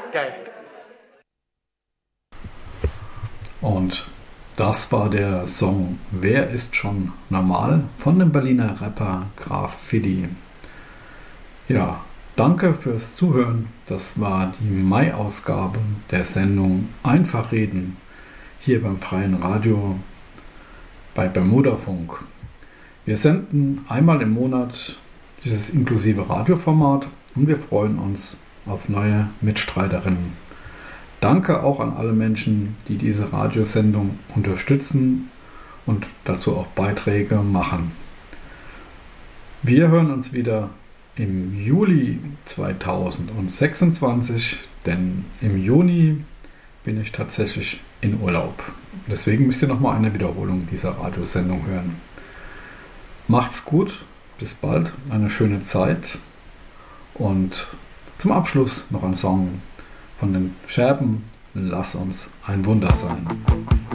Geil. Und das war der Song Wer ist schon normal von dem Berliner Rapper Graf Fiddy. Ja, danke fürs Zuhören. Das war die Mai-Ausgabe der Sendung Einfach reden hier beim Freien Radio bei Bermudafunk. Wir senden einmal im Monat dieses inklusive Radioformat und wir freuen uns auf neue Mitstreiterinnen. Danke auch an alle Menschen, die diese Radiosendung unterstützen und dazu auch Beiträge machen. Wir hören uns wieder im Juli 2026, denn im Juni bin ich tatsächlich in Urlaub. Deswegen müsst ihr nochmal eine Wiederholung dieser Radiosendung hören. Macht's gut, bis bald, eine schöne Zeit und zum Abschluss noch ein Song von den Scherben, Lass uns ein Wunder sein.